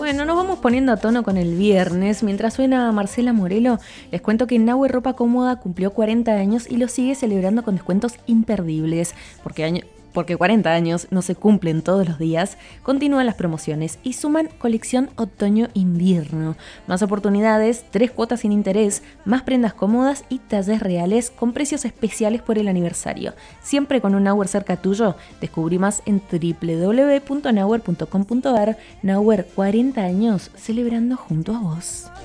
Bueno, nos vamos poniendo a tono con el viernes. Mientras suena Marcela Morelo, les cuento que Nahue Ropa Cómoda cumplió 40 años y lo sigue celebrando con descuentos imperdibles. Porque 40 años no se cumplen todos los días, continúan las promociones y suman colección otoño-invierno. Más oportunidades, 3 cuotas sin interés, más prendas cómodas y talles reales con precios especiales por el aniversario. Siempre con un Nahue cerca tuyo. Descubrí más en www.nahue.com.ar. Nahue, 40 años celebrando junto a vos.